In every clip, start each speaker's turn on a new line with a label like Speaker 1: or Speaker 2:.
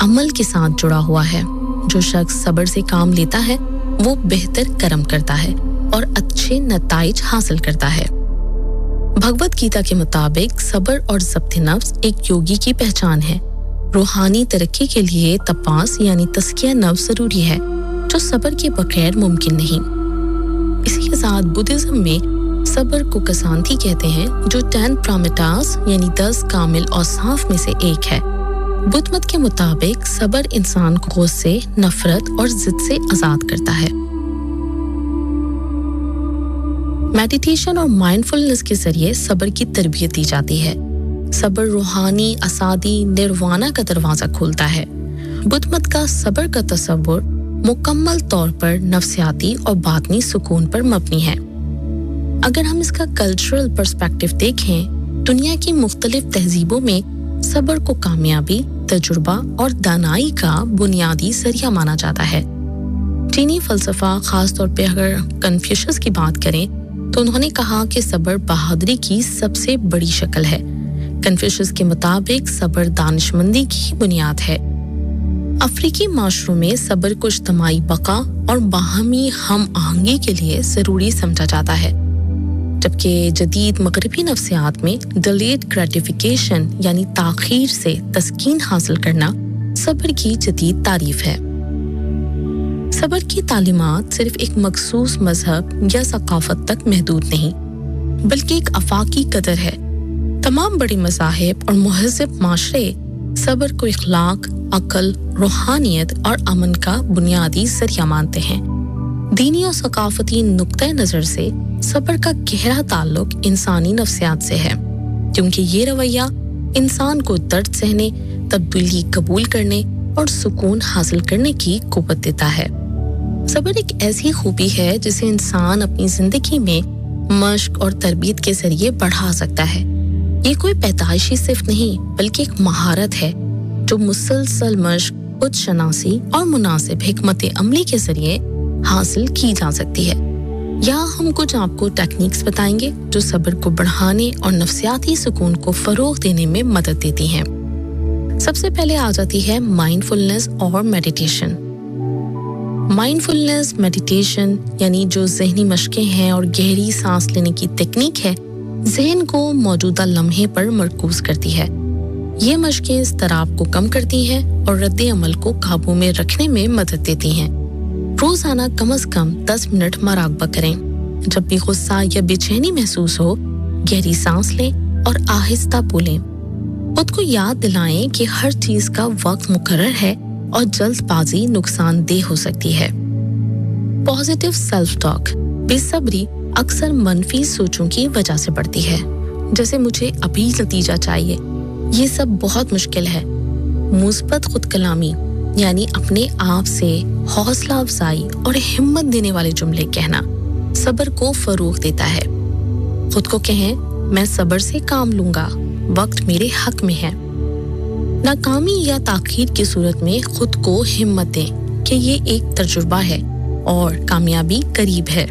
Speaker 1: अमल के साथ जुड़ा हुआ है। जो शख्स सब्र से काम लेता है वो बेहतर कर्म करता है और अच्छे नताइज हासिल करता है। भगवद गीता के मुताबिक सब्र और ज़ब्त नफ्स एक योगी की पहचान है। रूहानी तरक्की के लिए तपास यानी तस्किया नफ्स जरूरी है, जो सब्र के बगैर मुमकिन नहीं। इसी के साथ बुद्धिज्म में सब्र को कसांती कहते हैं, जो 10 प्रामिटास यानी 10 कामिल औसाफ में से एक है। बुद्ध मत के मुताबिक सब्र इंसान को गुस्से, नफरत और जिद से आजाद करता है। मेडिटेशन और माइंडफुलनेस के जरिए सब्र की तरबियत दी जाती है। सब्र रूहानी असादी निर्वाणा का दरवाजा खोलता है। बुद्ध मत का सब्र का तसव्वुर मुकम्मल तौर पर नफ्सियाती और बातनी सुकून पर मबनी है। अगर हम इसका कल्चरल पर्सपेक्टिव देखें, दुनिया की मुख्तलिफ तहजीबों में सब्र को कामयाबी, तजुर्बा और दानाई का बुनियादी जरिया माना जाता है। चीनी फलसफा खासतौर पर अगर कन्फ्यूशियस की बात करें तो उन्होंने कहा कि सब्र बहादुरी की सबसे बड़ी शक्ल है। कन्फ्यूशियस के मुताबिक सब्र दानिशमंदी की बुनियाद है। अफ्रीकी माशरों में सब्र को इज्तिमाई बका और बाहमी हम आहंगी के लिए जरूरी समझा जाता है, जबकि जदीद मगरबी नफ्सियात में डिलेड ग्रेटिफिकेशन यानी ताखीर से तस्कीन हासिल करना सब्र की जदीद तारीफ है। सब्र की तालीमात सिर्फ एक मखसूस मजहब या सकाफत तक महदूद नहीं, बल्कि एक अफाकी कदर है। तमाम बड़े मज़ाहिब और मुहज़्ज़ब माशरे सब्र को इखलाक, अक्ल, रूहानियत और अमन का बुनियादी जरिया मानते हैं। दीनी और सकाफती नुक्ते नज़र से सब्र का गहरा ताल्लुक इंसानी नफ्सियात से है, क्योंकि ये रवैया इंसान को दर्द सहने, तब्दीली कबूल करने और सुकून हासिल करने की कुव्वत देता है। सब्र एक ऐसी खूबी है जिसे इंसान अपनी जिंदगी में मश्क और तरबियत के जरिए बढ़ा सकता है। ये कोई पैदाइशी सिर्फ नहीं, बल्कि एक महारत है जो मुसलसल मश्क, खुद शनासी और मुनासिब हिकमत अमली के जरिए हासिल की जा सकती है। यहाँ हम कुछ आपको टेक्निक्स बताएंगे जो सब्र को बढ़ाने और नफ्सियाती सुकून को फरोग देने में मदद देती हैं। सबसे पहले आ जाती है माइंडफुलनेस और मेडिटेशन। माइंडफुलनेस मेडिटेशन यानी जो ज़हनी मशकें हैं और गहरी सांस लेने की तकनीक है, ज़हन को मौजूदा लम्हे पर मरकूज करती है। ये मशकें इज़्तिराब को कम करती हैं और रद्द अमल को काबू में रखने में मदद देती हैं। रोजाना कम से कम 10 मिनट मुराकबा करें। जब भी गुस्सा या बेचैनी महसूस हो, गहरी सांस लें और आहिस्ता बोलें। खुद को याद दिलाएं कि हर चीज का वक्त मुकर्रर है और जल्दबाजी नुकसानदेह हो सकती है। Positive self talk. बेसब्री अक्सर मनफी सोचों की वजह से बढ़ती है, जैसे मुझे अभी नतीजा चाहिए, ये सब बहुत मुश्किल है। मुस्बत खुद कलामी यानी अपने आप से हौसला अफजाई और हिम्मत देने वाले जुमले कहना सब्र को फरोग देता है। खुद को कहें, मैं सब्र से काम लूंगा, वक्त मेरे हक में है। नाकामी या ताखीर की सूरत में खुद को हिम्मत दें कि ये एक तजुर्बा है और कामयाबी करीब है।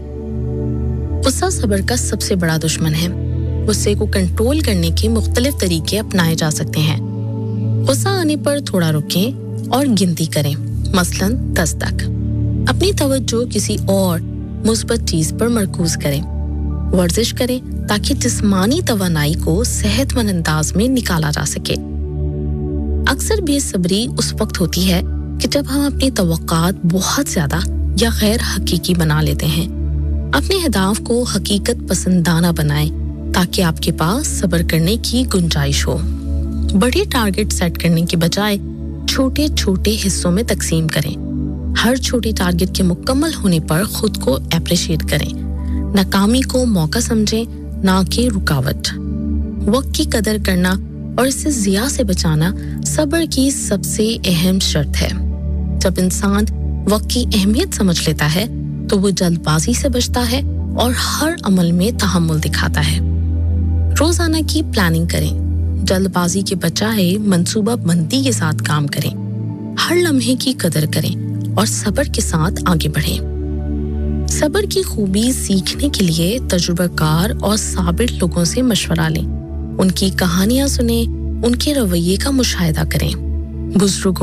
Speaker 1: गुस्सा सब्र का सबसे बड़ा दुश्मन है। गुस्से को कंट्रोल करने के मुख्तलिफ तरीके अपनाए जा सकते हैं। गुस्सा आने पर थोड़ा रुकें और गिनती करें, मसलन 10 तक। अपनी तवज्जो किसी और मुस्बत चीज पर मरकूज करें। वर्जिश करें ताकि जिस्मानी तवानाई को सेहतमंद अंदाज में निकाला जा सके। अक्सर बेसब्री उस वक्त होती है कि जब हम अपनी तवक्कात बहुत ज्यादा या गैर हकीकी बना लेते हैं। अपने अहदाफ को हकीकत पसंदाना बनाएं ताकि आपके पास सब्र करने की गुंजाइश हो। बड़े टारगेट सेट करने के बजाय छोटे छोटे हिस्सों में तकसीम करें। हर छोटे टारगेट के मुकम्मल होने पर खुद को एप्रिशिएट करें। नाकामी को मौका समझें, ना कि रुकावट। वक्त की कदर करना और इसे ज़िया से बचाना सब्र की सबसे अहम शर्त है। जब इंसान वक्त की अहमियत समझ लेता है तो वो जल्दबाजी से बचता है और हर अमल में तहम्मुल दिखाता है। रोजाना की प्लानिंग करें। जल्दबाजी के बजाय मंसूबा बंदी के साथ काम करें। हर लम्हे की कदर करें और सब्र के साथ आगे बढ़ें। सब्र की खूबी सीखने के लिए तजुर्बाकार और साबिर लोगों से मशवरा लें। उनकी कहानियां सुनें, उनके रवैये का मुशाहिदा करें। बुजुर्गों